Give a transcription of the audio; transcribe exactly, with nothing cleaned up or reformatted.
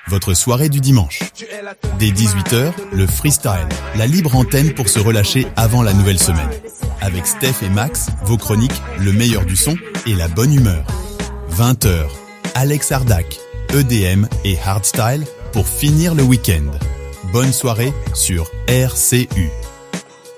votre soirée du dimanche. Dès dix-huit heures, le freestyle, la libre antenne pour se relâcher avant la nouvelle semaine. Avec Steph et Max, vos chroniques, le meilleur du son et la bonne humeur. vingt heures, Alex Ardac, E D M et Hardstyle pour finir le week-end. Bonne soirée sur R C U.